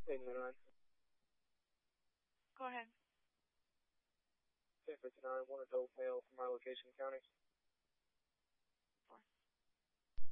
899. Go ahead. 1059, one adult male from my location, county. 4.